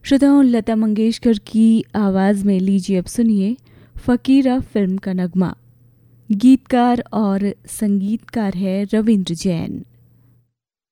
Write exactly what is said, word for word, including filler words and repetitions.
श्रोताओं, लता मंगेशकर की आवाज़ में लीजिए अब सुनिए फ़कीरा फिल्म का नगमा। गीतकार और संगीतकार है रविंद्र जैन।